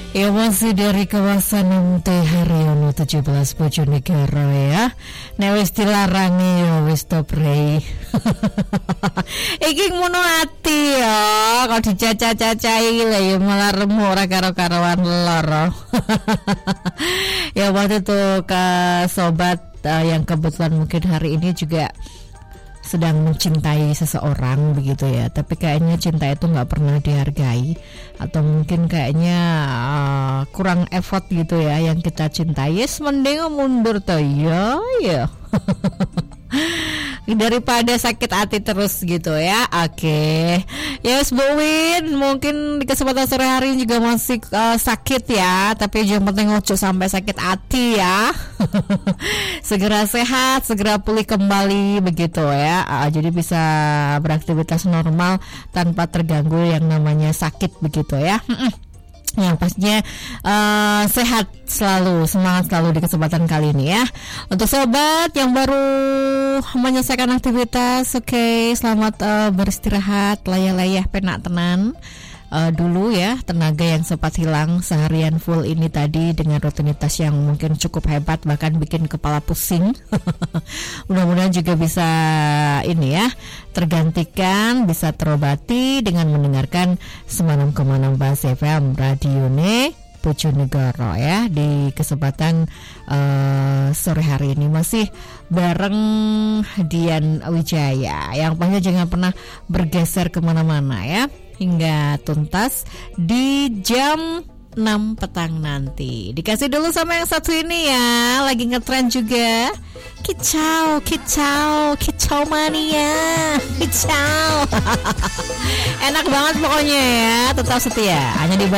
Ya masih dari kawasan MT Haryono 17 Bojonegoro ya. Nek wis dilarangi ya wis stop rei. Iki ngono ati ya, kok dicaca-cacai lah ya malah remuk ora karo-karoan loro. Ya waktu itu ke sobat yang kebetulan mungkin hari ini juga sedang mencintai seseorang begitu ya, tapi kayaknya cinta itu nggak pernah dihargai atau mungkin kayaknya kurang effort gitu ya yang kita cintai. Yes, mending mundur tuh ya. Daripada sakit hati terus gitu ya. Oke. Yes, Bu Win, mungkin di kesempatan sore hari juga masih sakit ya, tapi jangan penting ojo sampai sakit hati ya. Segera sehat, segera pulih kembali begitu ya. Jadi bisa beraktivitas normal tanpa terganggu yang namanya sakit begitu ya. Yang pastinya sehat selalu, semangat selalu di kesempatan kali ini ya. Untuk sobat yang baru menyelesaikan aktivitas, oke, selamat beristirahat, layah-layah penak tenan dulu ya. Tenaga yang sempat hilang seharian full ini tadi dengan rutinitas yang mungkin cukup hebat, bahkan bikin kepala pusing. Mudah-mudahan juga bisa ini ya, tergantikan, bisa terobati dengan mendengarkan 96,6 FM Radione Bojonegoro ya. Di kesempatan sore hari ini masih bareng Dian Wijaya, yang pastinya jangan pernah bergeser kemana-mana ya, hingga tuntas di jam 6 petang nanti. Dikasih dulu sama yang satu ini ya, lagi ngetren juga. Kicau mania, kicau. Enak banget pokoknya ya, tetap setia hanya di